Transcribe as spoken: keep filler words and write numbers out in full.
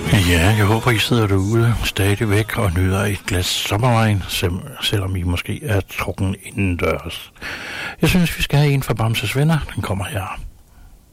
Ja, jeg håber, I sidder derude stadigvæk og nyder et glas sommervin, selvom I måske er trukken indendørs. Jeg synes, vi skal have en fra Bamses Venner. Den kommer her.